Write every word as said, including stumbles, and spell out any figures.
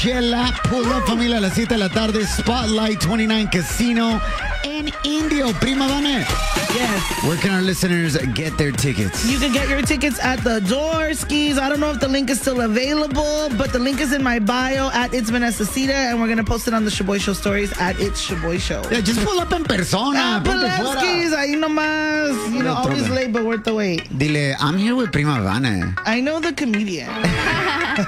Chela. Pull up, familia, a las siete de la tarde. Spotlight twenty-nine Casino en Indio. Prima Vane. Yes. Where can our listeners get their tickets? You can get your tickets at the Doorskis. I don't know if the link is still available, but the link is in my bio at It's Vanessa Cita, and we're going to post it on the Shaboy Show stories at It's Shaboy Show. Yeah, just pull up en persona. Ah, Ponte fuera. Pulaski's, ahí nomás. You know, always late, but worth the wait. Dile, I'm here with Prima Vane. I know the comedian.